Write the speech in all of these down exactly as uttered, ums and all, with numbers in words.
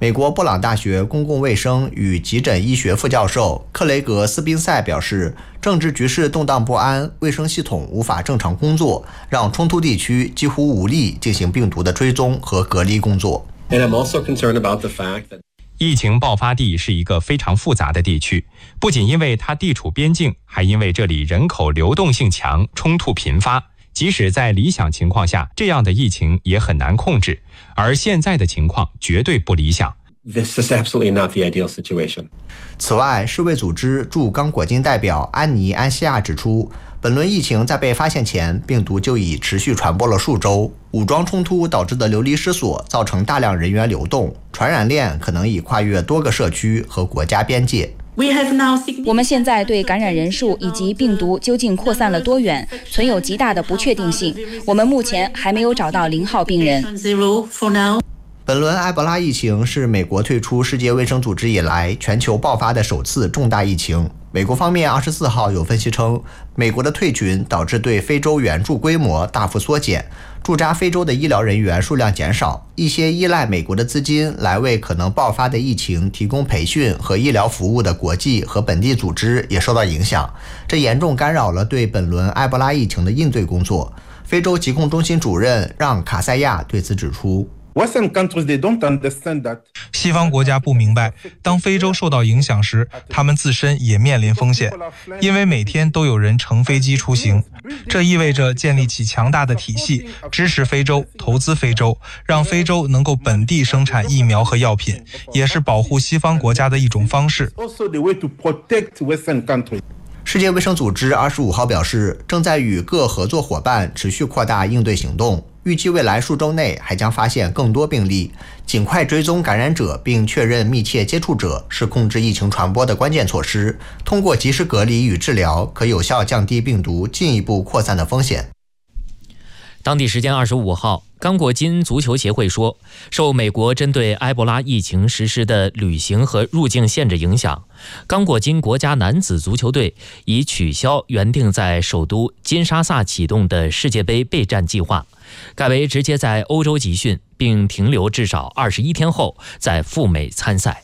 美国布朗大学公共卫生与急诊医学副教授克雷格斯宾塞表示，政治局势动荡不安，卫生系统无法正常工作，让冲突地区几乎无力进行病毒的追踪和隔离工作。 疫情爆发地是一个非常复杂的地区，不仅因为它地处边境，还因为这里人口流动性强，冲突频发。即使在理想情况下，这样的疫情也很难控制，而现在的情况绝对不理想。 This is absolutely not the ideal situation. 此外，世卫组织驻刚果金代表安妮·安西亚指出，本轮疫情在被发现前，病毒就已持续传播了数周。武装冲突导致的流离失所，造成大量人员流动，传染链可能已跨越多个社区和国家边界。 我们现在对感染人数以及病毒究竟扩散了多远，存有极大的不确定性。我们目前还没有找到零号病人。 本轮埃博拉疫情是美国退出世界卫生组织以来全球爆发的首次重大疫情。美国方面二十四号有分析称，美国的退群导致对非洲援助规模大幅缩减，驻扎非洲的医疗人员数量减少，一些依赖美国的资金来为可能爆发的疫情提供培训和医疗服务的国际和本地组织也受到影响，这严重干扰了对本轮埃博拉疫情的应对工作。非洲疾控中心主任让卡塞亚对此指出， 西方国家不明白，当非洲受到影响时，他们自身也面临风险，因为每天都有人乘飞机出行。这意味着建立起强大的体系，支持非洲，投资非洲，让非洲能够本地生产疫苗和药品，也是保护西方国家的一种方式。 世界卫生组织二十五号表示，正在与各合作伙伴持续扩大应对行动，预计未来数周内还将发现更多病例。尽快追踪感染者并确认密切接触者是控制疫情传播的关键措施。通过及时隔离与治疗，可有效降低病毒进一步扩散的风险。 当地时间二十五号，刚果金足球协会说，受美国针对埃博拉疫情实施的旅行和入境限制影响，刚果金国家男子足球队已取消原定在首都金沙萨启动的世界杯备战计划，改为直接在欧洲集训，并停留至少二十一天后再赴美参赛。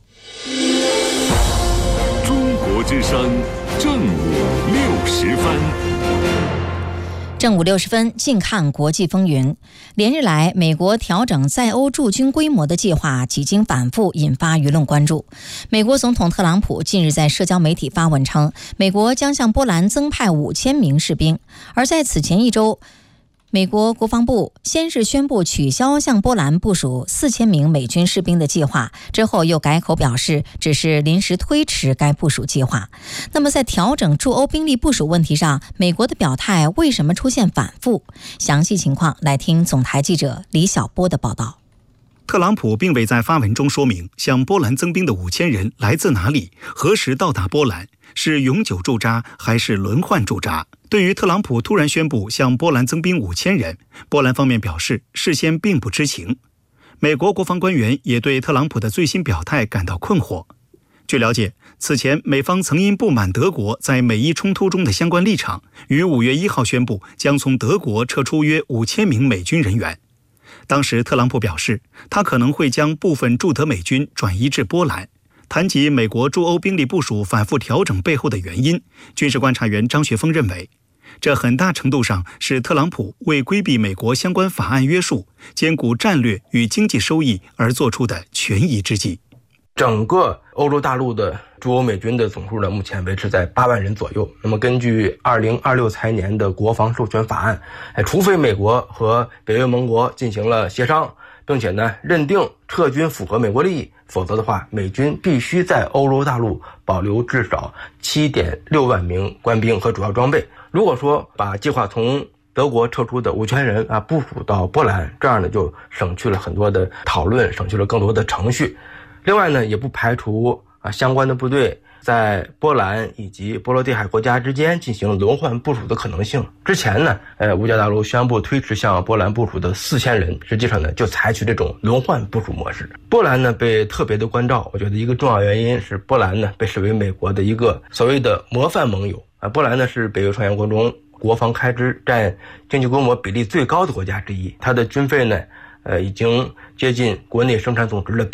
中国之声正午六十分。 正午六十分，近看国际风云。连日来，美国调整在欧驻军规模的计划几经反复，引发舆论关注。美国总统特朗普近日在社交媒体发文称，美国将向波兰增派五千名士兵。而在此前一周，美国国防部先是宣布取消向波兰部署四千名美军士兵的计划，之后又改口表示只是临时推迟该部署计划。那么在调整驻欧兵力部署问题上，美国的表态为什么出现反复？详细情况来听总台记者李晓波的报道。 特朗普并未在发文中说明向波兰增兵的五千人来自哪里，何时到达波兰，是永久驻扎还是轮换驻扎。对于特朗普突然宣布向波兰增兵五千人，波兰方面表示事先并不知情。美国国防官员也对特朗普的最新表态感到困惑。据了解，此前美方曾因不满德国在美伊冲突中的相关立场，于五月一号宣布将从德国撤出约五千名美军人员。当时特朗普表示，他可能会将部分驻德美军转移至波兰。谈及美国驻欧兵力部署反复调整背后的原因，军事观察员张学峰认为，这很大程度上是特朗普为规避美国相关法案约束，兼顾战略与经济收益而做出的权宜之计。 整个欧洲大陆的驻欧美军的总数呢，目前维持在八万人左右。那么根据二零二六财年的国防授权法案，哎，除非美国和北约盟国进行了协商，并且呢认定撤军符合美国利益，否则的话，美军必须在欧洲大陆保留至少 七点六万名官兵和主要装备。如果说把计划从德国撤出的五千人啊部署到波兰，这样呢就省去了很多的讨论，省去了更多的程序。另外呢，也不排除啊相关的部队在波兰以及波罗的海国家之间进行轮换部署的可能性。之前呢，呃，五角大陆宣布推迟向波兰部署的四千人，实际上呢就采取这种轮换部署模式。波兰呢被特别的关照，我觉得一个重要原因是波兰呢被视为美国的一个所谓的模范盟友啊。波兰呢是北约成员国中国防开支占经济规模比例最高的国家之一，它的军费呢，呃，已经接近国内生产总值的